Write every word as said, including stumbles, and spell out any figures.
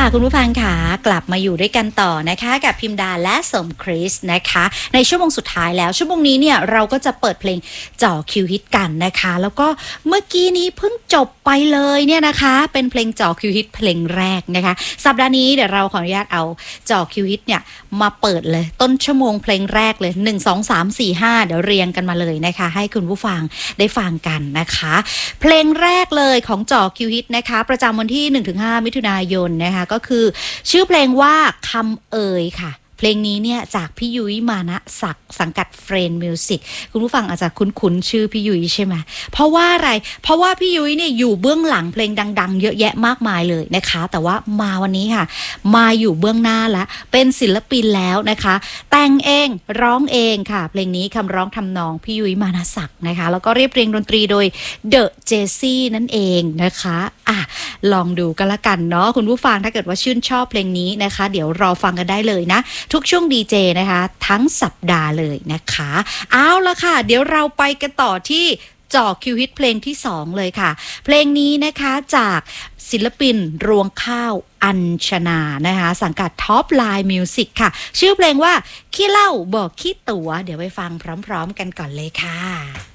คุณผู้ฟังค่ะกลับมาอยู่ด้วยกันต่อนะคะกับพิมดาและสมคริสนะคะในชั่วโมงสุดท้ายแล้วชั่วโมงนี้เนี่ยเราก็จะเปิดเพลงจ่อคิวฮิตกันนะคะแล้วก็เมื่อกี้นี้เพิ่งจบไปเลยเนี่ยนะคะเป็นเพลงจ่อคิวฮิตเพลงแรกนะคะสัปดาห์นี้เดี๋ยวเราขออนุญาตเอาจ่อคิวฮิตเนี่ยมาเปิดเลยต้นชั่วโมงเพลงแรกเลยหนึ่ง สอง สาม สี่ ห้าเดี๋ยวเรียงกันมาเลยนะคะให้คุณผู้ฟังได้ฟังกันนะคะเพลงแรกเลยของจ่อคิวฮิตนะคะประจำวันที่ หนึ่งถึงห้า มิถุนายนนะคะก็คือชื่อเพลงว่าคำเอ่ยค่ะเพลงนี้เนี่ยจากพี่ยุ้ยมานะศักดิ์สังกัดเฟรนด์มิวสิกคุณผู้ฟังอาจจะคุ้นๆชื่อพี่ยุ้ยใช่ไหมเพราะว่าอะไรเพราะว่าพี่ยุ้ยเนี่ยอยู่เบื้องหลังเพลงดังๆเยอะแยะมากมายเลยนะคะแต่ว่ามาวันนี้ค่ะมาอยู่เบื้องหน้าแล้วเป็นศิลปินแล้วนะคะแต่งเองร้องเองค่ะเพลงนี้คำร้องทำนองพี่ยุ้ยมานะศักดิ์นะคะแล้วก็เรียบเรียงดนตรีโดยเดอะเจซี่นั่นเองนะคะอ่ะลองดูกันละกันเนาะคุณผู้ฟังถ้าเกิดว่าชื่นชอบเพลงนี้นะคะเดี๋ยวรอฟังกันได้เลยนะทุกช่วงดีเจนะคะทั้งสัปดาห์เลยนะคะเอาละค่ะเดี๋ยวเราไปกันต่อที่จ่อคิวฮิตเพลงที่สองเลยค่ะเพลงนี้นะคะจากศิลปินรวงข้าวอัญชนานะคะสังกัดท็อปไลน์มิวสิกค่ะชื่อเพลงว่าขี้เหล้าบอกขี้ตั๋วเดี๋ยวไปฟังพร้อมๆกันก่อนเลยค่ะ